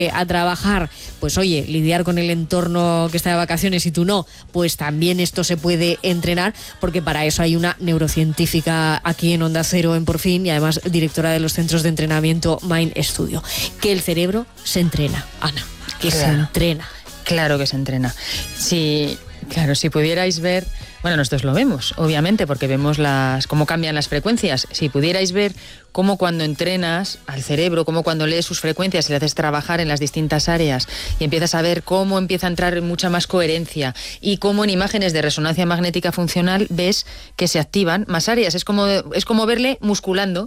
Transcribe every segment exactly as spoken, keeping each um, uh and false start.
a trabajar, pues oye, lidiar con el entorno que está de vacaciones y tú no, pues también esto se puede entrenar, porque para eso hay una neurocientífica aquí en Onda Cero en Por Fin y además directora de los centros de entrenamiento Mind Studio. Que el cerebro se entrena, Ana, que claro. se entrena. Claro que se entrena. Sí, claro, si pudierais ver, bueno, nosotros lo vemos, obviamente, porque vemos las cómo cambian las frecuencias. Si pudierais ver cómo cuando entrenas al cerebro, cómo cuando lees sus frecuencias y le haces trabajar en las distintas áreas y empiezas a ver cómo empieza a entrar mucha más coherencia y cómo en imágenes de resonancia magnética funcional ves que se activan más áreas. Es como, es como verle musculando,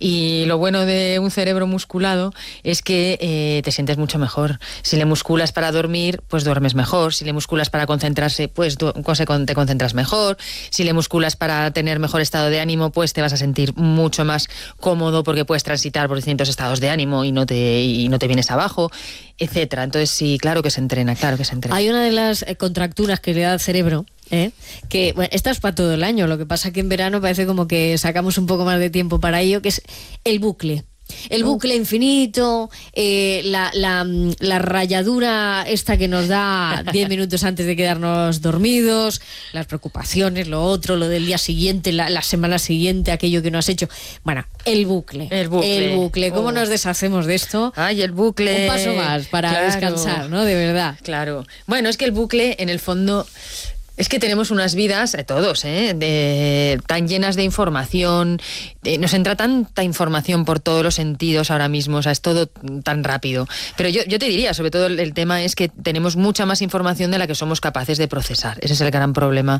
y lo bueno de un cerebro musculado es que eh, te sientes mucho mejor. Si le musculas para dormir, pues duermes mejor. Si le musculas para concentrarse, pues te concentras mejor. Si le musculas para tener mejor estado de ánimo, pues te vas a sentir mucho más cómodo cómodo porque puedes transitar por distintos estados de ánimo y no te y no te vienes abajo, etcétera. Entonces sí, claro que se entrena, claro que se entrena. Hay una de las contracturas que le da al cerebro, ¿eh? que bueno, esta es para todo el año, lo que pasa que en verano parece como que sacamos un poco más de tiempo para ello, que es el bucle. El bucle infinito, eh, la, la, la rayadura esta que nos da diez minutos antes de quedarnos dormidos, las preocupaciones, lo otro, lo del día siguiente, la, la semana siguiente, aquello que no has hecho. Bueno, el bucle. El bucle. El bucle. ¿Cómo oh. nos deshacemos de esto? Ay, el bucle. Un paso más para claro. descansar, ¿no? De verdad. Claro. Bueno, es que el bucle, en el fondo... Es que tenemos unas vidas, eh, todos, eh, de, tan llenas de información, eh, nos entra tanta información por todos los sentidos ahora mismo, o sea, es todo tan rápido. Pero yo, yo te diría, sobre todo el, el tema es que tenemos mucha más información de la que somos capaces de procesar. Ese es el gran problema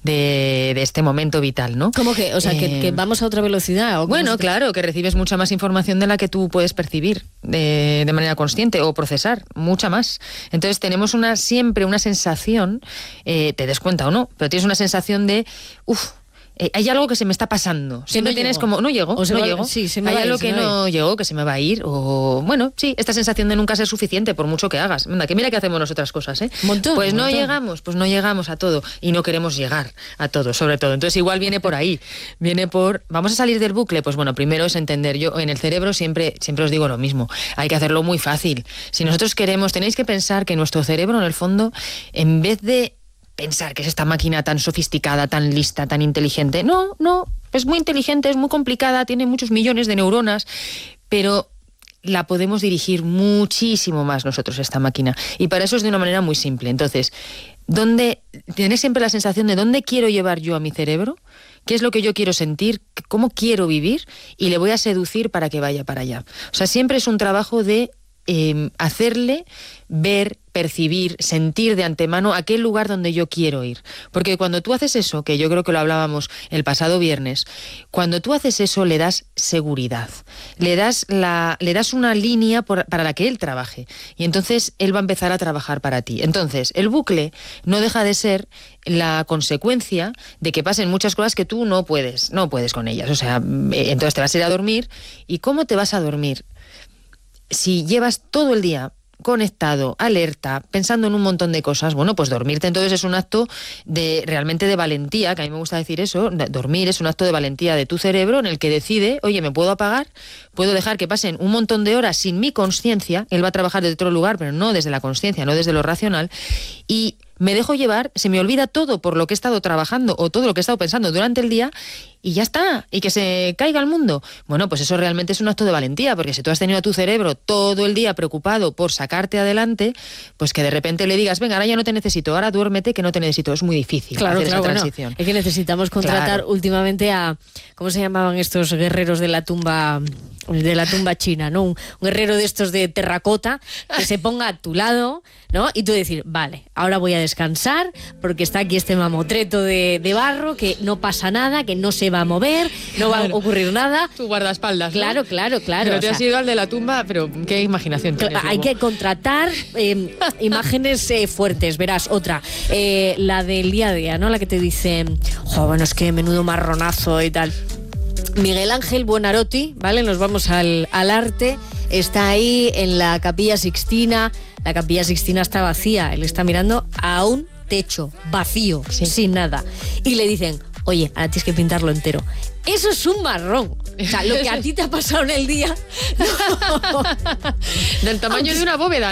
de, de este momento vital, ¿no? ¿Cómo que? O sea, eh, que, que vamos a otra velocidad. ¿O bueno, claro, que recibes mucha más información de la que tú puedes percibir de, de manera consciente o procesar, mucha más. Entonces tenemos una siempre una sensación, eh, te des cuenta o no, pero tienes una sensación de uff, eh, hay algo que se me está pasando. Siempre no tienes como, no llego, o no va, llego. Sí, se me hay va algo ir, que no llegó, que se me va a ir, o bueno, sí, esta sensación de nunca ser suficiente por mucho que hagas. Anda, que mira que hacemos nosotras cosas, ¿eh? Montón, pues no montón. llegamos, pues no llegamos a todo y no queremos llegar a todo, sobre todo. Entonces igual viene por ahí, viene por, vamos a salir del bucle, pues bueno, primero es entender, yo en el cerebro siempre, siempre os digo lo mismo, hay que hacerlo muy fácil. Si nosotros queremos, tenéis que pensar que nuestro cerebro en el fondo, en vez de pensar que es esta máquina tan sofisticada, tan lista, tan inteligente. No, no, es muy inteligente, es muy complicada, tiene muchos millones de neuronas, pero la podemos dirigir muchísimo más nosotros, esta máquina. Y para eso es de una manera muy simple. Entonces, ¿dónde tienes siempre la sensación de dónde quiero llevar yo a mi cerebro? ¿Qué es lo que yo quiero sentir? ¿Cómo quiero vivir? Y le voy a seducir para que vaya para allá. O sea, siempre es un trabajo de eh, hacerle ver, percibir, sentir de antemano aquel lugar donde yo quiero ir. Porque cuando tú haces eso, que yo creo que lo hablábamos el pasado viernes, cuando tú haces eso le das seguridad, le das, la, le das una línea por, para la que él trabaje. Y entonces él va a empezar a trabajar para ti. Entonces, el bucle no deja de ser la consecuencia de que pasen muchas cosas que tú no puedes, no puedes con ellas. O sea, entonces te vas a ir a dormir. ¿Y cómo te vas a dormir? Si llevas todo el día conectado, alerta, pensando en un montón de cosas, bueno, pues dormirte entonces es un acto de realmente de valentía, que a mí me gusta decir eso, dormir es un acto de valentía de tu cerebro en el que decide, oye, me puedo apagar, puedo dejar que pasen un montón de horas sin mi consciencia, él va a trabajar desde otro lugar, pero no desde la consciencia, no desde lo racional, y me dejo llevar, se me olvida todo por lo que he estado trabajando o todo lo que he estado pensando durante el día y ya está, y que se caiga el mundo. Bueno, pues eso realmente es un acto de valentía, porque si tú has tenido a tu cerebro todo el día preocupado por sacarte adelante, pues que de repente le digas, venga, ahora ya no te necesito, ahora duérmete que no te necesito. Es muy difícil claro, hacer claro, esa bueno, transición. Es que necesitamos contratar claro. últimamente a, ¿cómo se llamaban estos guerreros de la tumba de la tumba china, ¿no? Un, un guerrero de estos de terracota que se ponga a tu lado, ¿no? Y tú decir, vale, ahora voy a descansar porque está aquí este mamotreto de, de barro, que no pasa nada, que no se va a mover, no va a ocurrir nada. Tu guardaespaldas, ¿no? Claro, claro, claro. Pero te o has sea, ido al de la tumba, pero qué imaginación tienes. Hay luego. que contratar eh, imágenes eh, fuertes. Verás, otra, eh, la del día a día, ¿no? La que te dice, jo, bueno, es que menudo marronazo y tal. Miguel Ángel Buonarroti, ¿vale? Nos vamos al, al arte. Está ahí en la Capilla Sixtina. La Capilla Sixtina está vacía. Él está mirando a un techo vacío, sí. sin nada. Y le dicen, oye, ahora tienes que pintarlo entero. Eso es un marrón. O sea, lo que a ti te ha pasado en el día... No. Del tamaño Aunque... de una bóveda.